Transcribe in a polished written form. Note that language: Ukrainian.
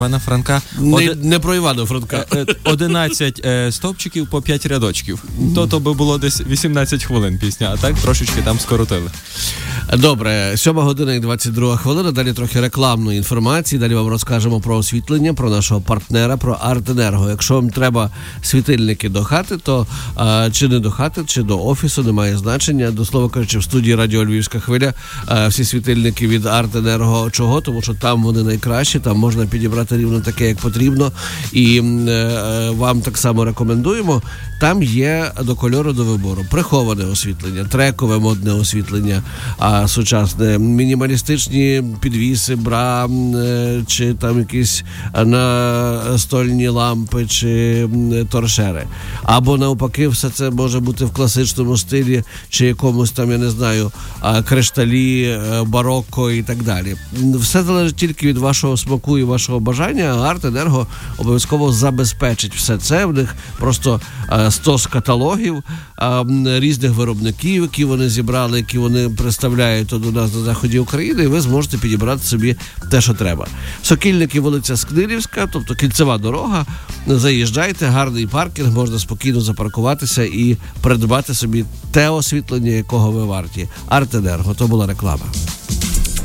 Івана Франка. Не про Івана Франка. 11 стовпчиків по 5 рядочків. То би було десь 18 хвилин пісня, а так трошечки там скоротили. Добре, 7:22. Далі трохи рекламної інформації. Далі вам розкажемо про освітлення, про нашого партнера, про Артенерго. Якщо вам треба світильники до хати, то чи не до хати, чи до офісу, немає значення. До слова кажучи, в студії Радіо Львівська хвиля всі світильники від Артенерго. Чого? Тому що там вони найкращі, там можна підібрати рівно таке, як потрібно. І вам так само рекомендуємо. Там є до кольору, до вибору. Приховане освітлення, трекове модне освітлення, сучасне, мінімалістичні підвіси, бра, чи там якісь настольні лампи, чи торшери. Або навпаки, все це може бути в класичному стилі, чи якомусь там, я не знаю, кришталі, барокко і так далі. Все залежить тільки від вашого смаку і вашого бажання, а Артенерго обов'язково забезпечить все це. В них просто 100 каталогів різних виробників, які вони зібрали, які вони представляють до нас на заході України, і ви зможете підібрати собі те, що треба. Сокільники, вулиця Скнирівська, тобто кільцева дорога. Заїжджайте, гарний паркінг, можна спокійно запаркуватися і придбати собі те освітлення, якого ви варті. Артенерго, то була реклама.